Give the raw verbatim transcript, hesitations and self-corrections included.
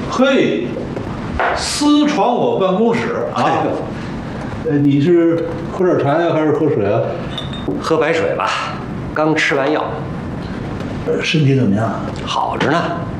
嘿，私闯我办公室啊！呃，你是喝点茶呀，还是喝水啊？ 喝白水吧，刚吃完药。 呃，身体怎么样？ 好着呢。